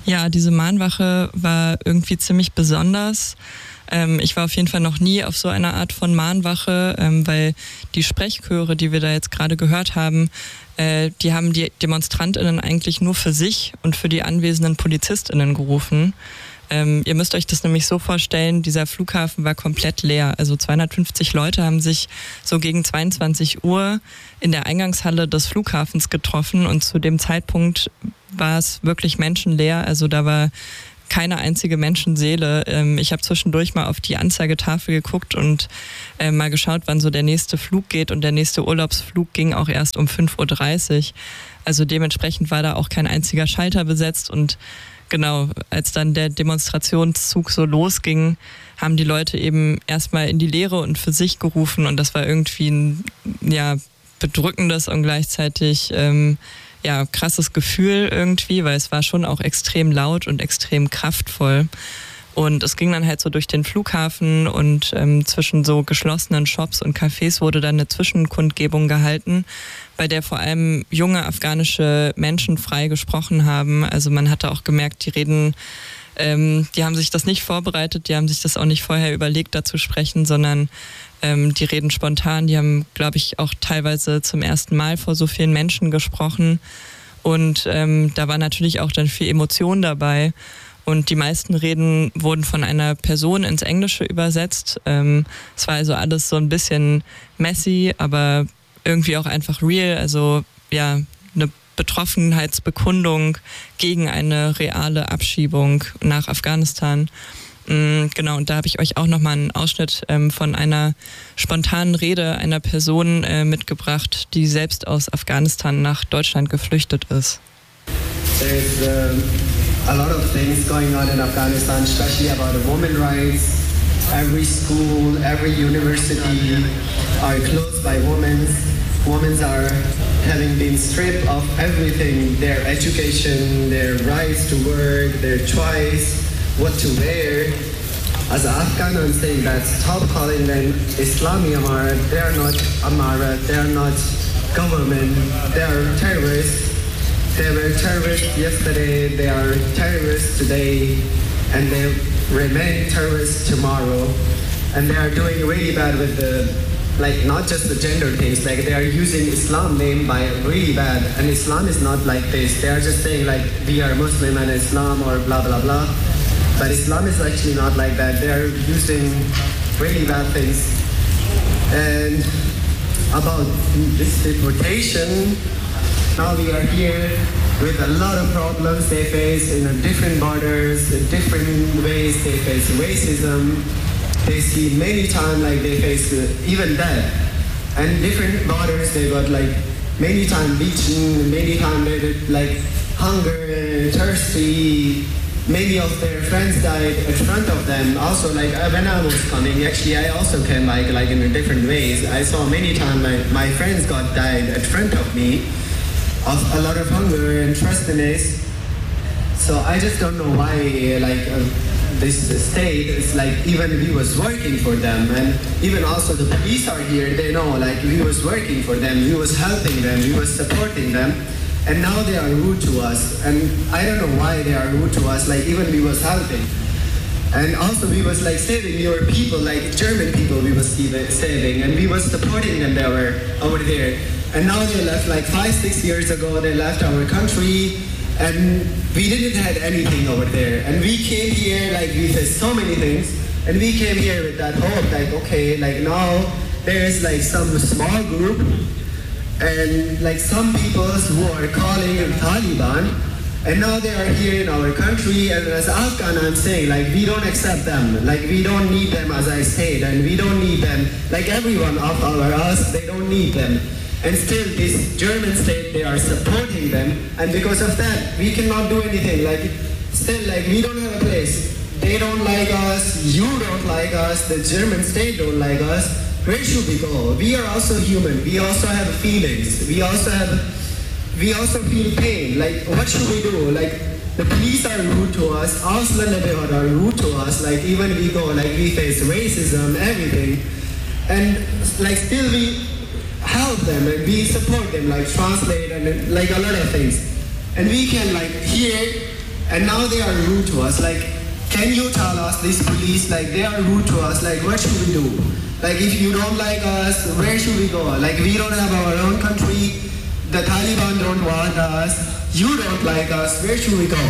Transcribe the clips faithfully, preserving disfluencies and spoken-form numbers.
Ja, diese Mahnwache war irgendwie ziemlich besonders. Ähm, ich war auf jeden Fall noch nie auf so einer Art von Mahnwache, ähm, weil die Sprechchöre, die wir da jetzt gerade gehört haben, äh, die haben die DemonstrantInnen eigentlich nur für sich und für die anwesenden PolizistInnen gerufen. Ähm, ihr müsst euch das nämlich so vorstellen, dieser Flughafen war komplett leer. Also zweihundertfünfzig Leute haben sich so gegen zweiundzwanzig Uhr in der Eingangshalle des Flughafens getroffen und zu dem Zeitpunkt war es wirklich menschenleer. Also da war keine einzige Menschenseele. Ähm, ich habe zwischendurch mal auf die Anzeigetafel geguckt und äh, mal geschaut, wann so der nächste Flug geht, und der nächste Urlaubsflug ging auch erst um fünf Uhr dreißig. Also dementsprechend war da auch kein einziger Schalter besetzt, und genau, als dann der Demonstrationszug so losging, haben die Leute eben erstmal in die Leere und für sich gerufen, und das war irgendwie ein ja, bedrückendes und gleichzeitig ähm, ja, krasses Gefühl irgendwie, weil es war schon auch extrem laut und extrem kraftvoll. Und es ging dann halt so durch den Flughafen, und ähm, zwischen so geschlossenen Shops und Cafés wurde dann eine Zwischenkundgebung gehalten, bei der vor allem junge afghanische Menschen frei gesprochen haben. Also man hatte auch gemerkt, die reden, ähm, die haben sich das nicht vorbereitet, die haben sich das auch nicht vorher überlegt, da zu sprechen, sondern ähm, die reden spontan. Die haben, glaube ich, auch teilweise zum ersten Mal vor so vielen Menschen gesprochen. Und ähm, da war natürlich auch dann viel Emotion dabei. Und die meisten Reden wurden von einer Person ins Englische übersetzt. Ähm, es war also alles so ein bisschen messy, aber irgendwie auch einfach real. Also ja, eine Betroffenheitsbekundung gegen eine reale Abschiebung nach Afghanistan. Mhm, genau, und da habe ich euch auch nochmal einen Ausschnitt ähm, von einer spontanen Rede einer Person äh, mitgebracht, die selbst aus Afghanistan nach Deutschland geflüchtet ist. There's um, a lot of things going on in Afghanistan, especially about women's rights. Every school, every university are closed by women. Women are having been stripped of everything, their education, their rights to work, their choice, what to wear. As an Afghan, I'm saying that stop calling them Islami Amara. They are not Amara, they are not government, they are terrorists. They were terrorists yesterday, they are terrorists today, and they remain terrorists tomorrow. And they are doing really bad with the, like, not just the gender things, like they are using Islam name by really bad. And Islam is not like this. They are just saying like, we are Muslim and Islam or blah, blah, blah. But Islam is actually not like that. They are using really bad things. And about this deportation, now we are here with a lot of problems they face in different borders, in different ways. They face racism. They see many times like they face uh, even death. And different borders they got like many times beaten, many times they did like hunger, thirsty. Many of their friends died in front of them. Also, like when I was coming, actually I also came like like in different ways. I saw many times my, my friends got died in front of me of a lot of hunger and thirstiness. So I just don't know why like uh, this state is like even we was working for them, and even also the police are here. They know like we was working for them, we was helping them, we was supporting them. And now they are rude to us, and I don't know why they are rude to us, like even we was helping. And also we was like saving your people, like German people we was saving, and we was supporting them, they were over there. And now they left like five, six years ago, they left our country, and we didn't have anything over there. And we came here, like we faced so many things, and we came here with that hope, like okay, like now there's like some small group, and like some people who are calling them Taliban, and now they are here in our country. And as Afghan, I'm saying like we don't accept them, like we don't need them, as I said, and we don't need them. Like everyone of our us, they don't need them. And still this German state, they are supporting them, and because of that, we cannot do anything. Like still, like we don't have a place. They don't like us, you don't like us, the German state don't like us. Where should we go? We are also human. We also have feelings. We also have, we also feel pain. Like, what should we do? Like, the police are rude to us. Aslan are rude to us. Like, even we go, like, we face racism, everything. And, like, still we help them and we support them, like, translate and, like, a lot of things. And we can, like, hear and now they are rude to us. Like, can you tell us, these police, like they are rude to us, like what should we do? Like if you don't like us, where should we go? Like we don't have our own country, the Taliban don't want us, you don't like us, where should we go?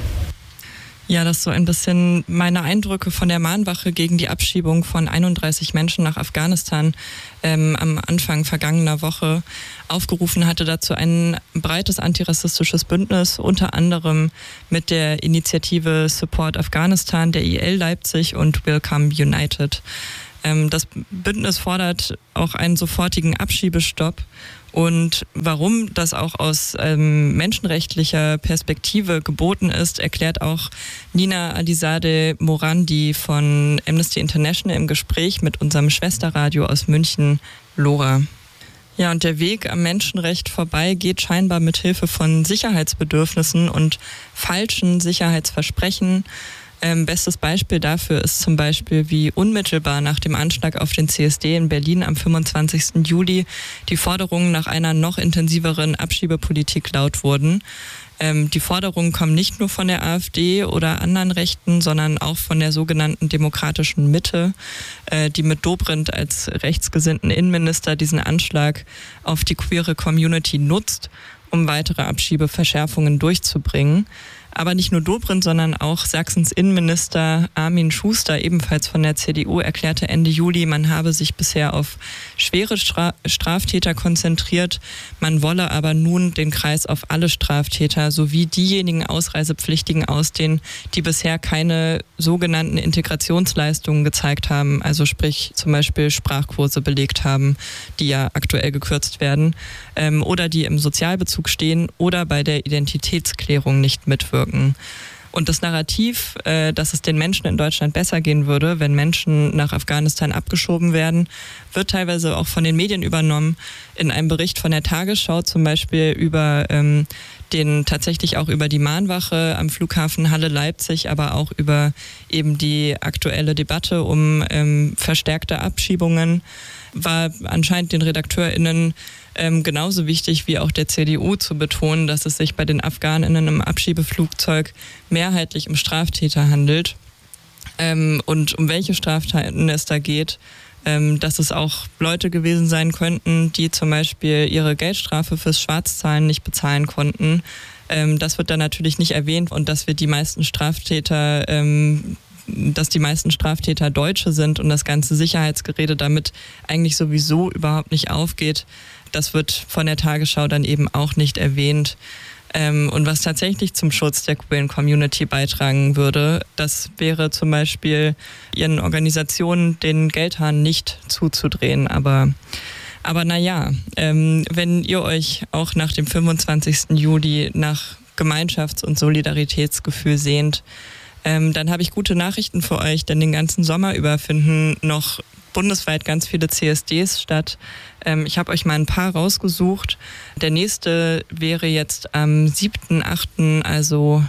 Ja, das ist so ein bisschen meine Eindrücke von der Mahnwache gegen die Abschiebung von einunddreißig Menschen nach Afghanistan ähm, am Anfang vergangener Woche. Aufgerufen hatte dazu ein breites antirassistisches Bündnis, unter anderem mit der Initiative Support Afghanistan, der I L Leipzig und Welcome United. Ähm, das Bündnis fordert auch einen sofortigen Abschiebestopp. Und warum das auch aus ähm, menschenrechtlicher Perspektive geboten ist, erklärt auch Nina Alizadeh Morandi von Amnesty International im Gespräch mit unserem Schwesterradio aus München, Lora. Ja, und der Weg am Menschenrecht vorbei geht scheinbar mit Hilfe von Sicherheitsbedürfnissen und falschen Sicherheitsversprechen. Ähm, bestes Beispiel dafür ist zum Beispiel, wie unmittelbar nach dem Anschlag auf den C S D in Berlin am fünfundzwanzigsten Juli die Forderungen nach einer noch intensiveren Abschiebepolitik laut wurden. Ähm, die Forderungen kommen nicht nur von der AfD oder anderen Rechten, sondern auch von der sogenannten demokratischen Mitte, äh, die mit Dobrindt als rechtsgesinnten Innenminister diesen Anschlag auf die queere Community nutzt, um weitere Abschiebeverschärfungen durchzubringen. Aber nicht nur Dobrindt, sondern auch Sachsens Innenminister Armin Schuster, ebenfalls von der C D U, erklärte Ende Juli, man habe sich bisher auf schwere Stra- Straftäter konzentriert, man wolle aber nun den Kreis auf alle Straftäter sowie diejenigen Ausreisepflichtigen ausdehnen, die bisher keine sogenannten Integrationsleistungen gezeigt haben, also sprich zum Beispiel Sprachkurse belegt haben, die ja aktuell gekürzt werden, ähm, oder die im Sozialbezug stehen oder bei der Identitätsklärung nicht mitwirken. Und das Narrativ, äh, dass es den Menschen in Deutschland besser gehen würde, wenn Menschen nach Afghanistan abgeschoben werden, wird teilweise auch von den Medien übernommen. In einem Bericht von der Tagesschau zum Beispiel über ähm, den tatsächlich auch über die Mahnwache am Flughafen Halle Leipzig, aber auch über eben die aktuelle Debatte um ähm, verstärkte Abschiebungen, war anscheinend den RedakteurInnen ähm, genauso wichtig wie auch der C D U zu betonen, dass es sich bei den AfghanInnen im Abschiebeflugzeug mehrheitlich um Straftäter handelt. Ähm, und um welche Straftaten es da geht, ähm, dass es auch Leute gewesen sein könnten, die zum Beispiel ihre Geldstrafe fürs Schwarzzahlen nicht bezahlen konnten. Ähm, das wird dann natürlich nicht erwähnt, und dass wir die meisten Straftäter ähm, dass die meisten Straftäter Deutsche sind und das ganze Sicherheitsgerede damit eigentlich sowieso überhaupt nicht aufgeht, das wird von der Tagesschau dann eben auch nicht erwähnt. Ähm, und was tatsächlich zum Schutz der queeren Community beitragen würde, das wäre zum Beispiel ihren Organisationen den Geldhahn nicht zuzudrehen. Aber, aber naja, ähm, wenn ihr euch auch nach dem fünfundzwanzigsten Juli nach Gemeinschafts- und Solidaritätsgefühl sehnt, Ähm, dann habe ich gute Nachrichten für euch, denn den ganzen Sommer über finden noch bundesweit ganz viele C S Ds statt. Ähm, ich habe euch mal ein paar rausgesucht. Der nächste wäre jetzt am siebten achten, also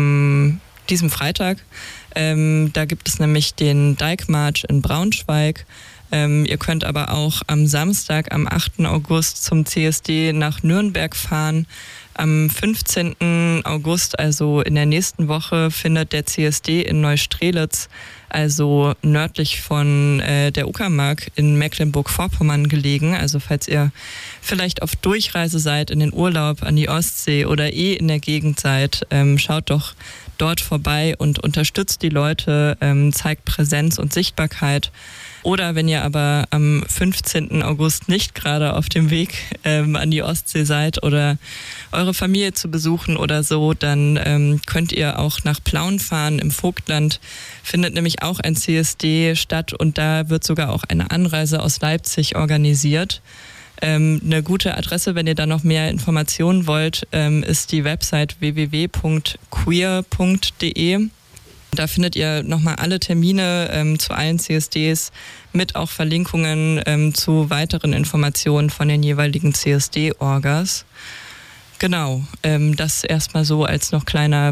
am diesem Freitag. Ähm, da gibt es nämlich den Dijkmarsch in Braunschweig. Ähm, ihr könnt aber auch am Samstag, am achten August zum C S D nach Nürnberg fahren. Am fünfzehnten August, also in der nächsten Woche, findet der C S D in Neustrelitz, also nördlich von äh, der Uckermark in Mecklenburg-Vorpommern gelegen. Also falls ihr vielleicht auf Durchreise seid in den Urlaub an die Ostsee oder eh in der Gegend seid, ähm, schaut doch dort vorbei und unterstützt die Leute, ähm, zeigt Präsenz und Sichtbarkeit. Oder wenn ihr aber am fünfzehnten August nicht gerade auf dem Weg ähm, an die Ostsee seid oder eure Familie zu besuchen oder so, dann ähm, könnt ihr auch nach Plauen fahren. Im Vogtland findet nämlich auch ein C S D statt und da wird sogar auch eine Anreise aus Leipzig organisiert. Ähm, eine gute Adresse, wenn ihr da noch mehr Informationen wollt, ähm, ist die Website w w w punkt queer punkt d e. Da findet ihr nochmal alle Termine ähm, zu allen C S Ds mit auch Verlinkungen ähm, zu weiteren Informationen von den jeweiligen C S D-Orgas. Genau, ähm, das erstmal so als noch kleiner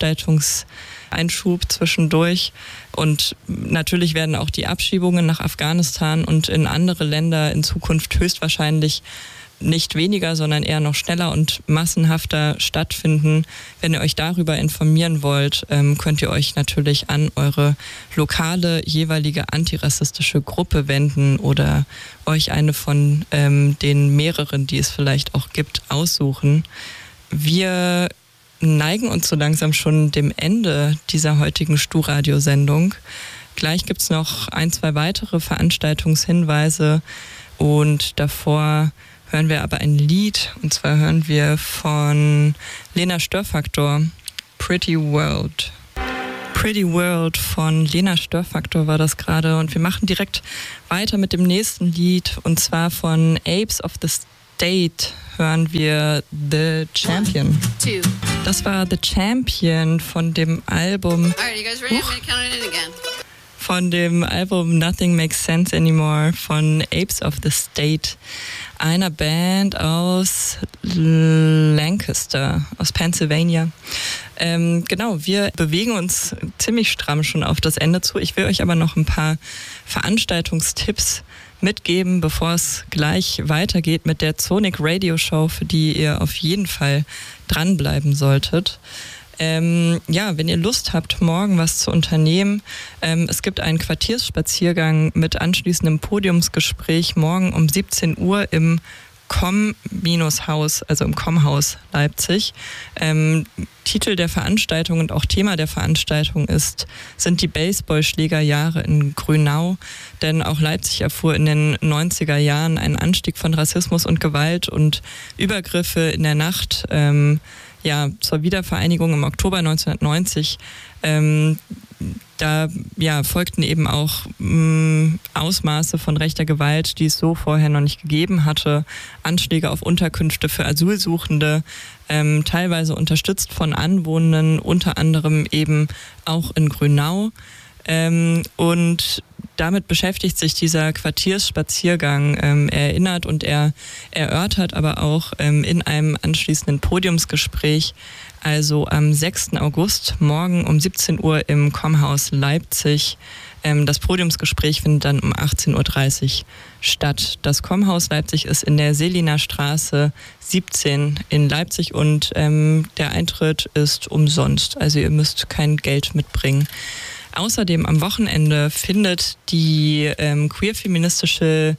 Veranstaltungseinschub zwischendurch. Und natürlich werden auch die Abschiebungen nach Afghanistan und in andere Länder in Zukunft höchstwahrscheinlich nicht weniger, sondern eher noch schneller und massenhafter stattfinden. Wenn ihr euch darüber informieren wollt, ähm, könnt ihr euch natürlich an eure lokale, jeweilige antirassistische Gruppe wenden oder euch eine von ähm, den mehreren, die es vielleicht auch gibt, aussuchen. Wir neigen uns so langsam schon dem Ende dieser heutigen Stu-Radio-Sendung. Gleich gibt es noch ein, zwei weitere Veranstaltungshinweise und davor hören wir aber ein Lied, und zwar hören wir von Lena Störfaktor, Pretty World. Pretty World von Lena Störfaktor war das gerade, und wir machen direkt weiter mit dem nächsten Lied, und zwar von Apes of the State hören wir The Champion. One, two. Das war The Champion von dem Album... Alright, you guys ready? I'm gonna count it in again. Von dem Album Nothing Makes Sense Anymore von Apes of the State, einer Band aus Lancaster, aus Pennsylvania. Ähm, genau, wir bewegen uns ziemlich stramm schon auf das Ende zu. Ich will euch aber noch ein paar Veranstaltungstipps mitgeben, bevor es gleich weitergeht mit der Sonic Radio Show, für die ihr auf jeden Fall dranbleiben solltet. Ähm, ja, wenn ihr Lust habt, morgen was zu unternehmen, ähm, es gibt einen Quartiersspaziergang mit anschließendem Podiumsgespräch morgen um siebzehn Uhr im Com-Haus, also im Com-Haus Leipzig. Ähm, Titel der Veranstaltung und auch Thema der Veranstaltung ist, sind die Baseballschlägerjahre in Grünau, denn auch Leipzig erfuhr in den neunziger Jahren einen Anstieg von Rassismus und Gewalt und Übergriffe in der Nacht, ähm, ja, zur Wiedervereinigung im Oktober neunzehnhundertneunzig. Ähm, da ja, folgten eben auch mh, Ausmaße von rechter Gewalt, die es so vorher noch nicht gegeben hatte. Anschläge auf Unterkünfte für Asylsuchende, ähm, teilweise unterstützt von Anwohnenden, unter anderem eben auch in Grünau. Ähm, und damit beschäftigt sich dieser Quartiersspaziergang. Ähm, er erinnert und er erörtert aber auch ähm, in einem anschließenden Podiumsgespräch, also am sechsten August, morgen um siebzehn Uhr im Com-Haus Leipzig. Ähm, das Podiumsgespräch findet dann um achtzehn Uhr dreißig statt. Das Com-Haus Leipzig ist in der Seliner Straße siebzehn in Leipzig und ähm, der Eintritt ist umsonst. Also ihr müsst kein Geld mitbringen. Außerdem am Wochenende findet die ähm, queer-feministische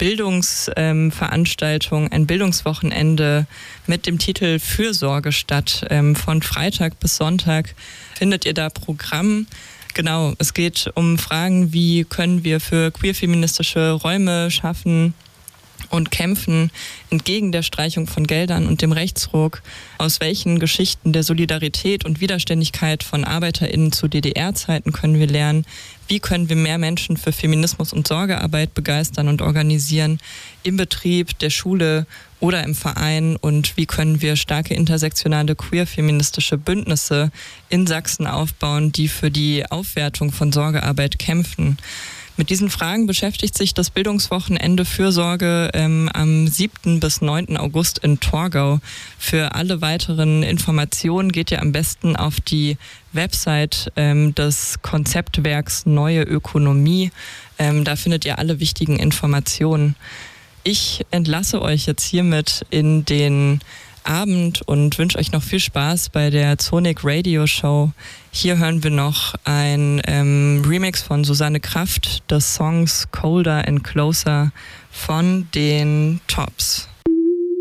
Bildungsveranstaltung, ähm, ein Bildungswochenende mit dem Titel Fürsorge statt. Ähm, von Freitag bis Sonntag findet ihr da Programm. Genau, es geht um Fragen, wie können wir für queer-feministische Räume schaffen und kämpfen entgegen der Streichung von Geldern und dem Rechtsruck. Aus welchen Geschichten der Solidarität und Widerständigkeit von ArbeiterInnen zu D D R-Zeiten können wir lernen? Wie können wir mehr Menschen für Feminismus und Sorgearbeit begeistern und organisieren im Betrieb, der Schule oder im Verein? Und wie können wir starke intersektionale queer-feministische Bündnisse in Sachsen aufbauen, die für die Aufwertung von Sorgearbeit kämpfen? Mit diesen Fragen beschäftigt sich das Bildungswochenende Fürsorge ähm, am siebten bis neunten August in Torgau. Für alle weiteren Informationen geht ihr am besten auf die Website ähm, des Konzeptwerks Neue Ökonomie. Ähm, da findet ihr alle wichtigen Informationen. Ich entlasse euch jetzt hiermit in den Abend und wünsche euch noch viel Spaß bei der Sonic Radio Show. Hier hören wir noch ein ähm, Remix von Susanne Kraft des Songs Colder and Closer von den Tops.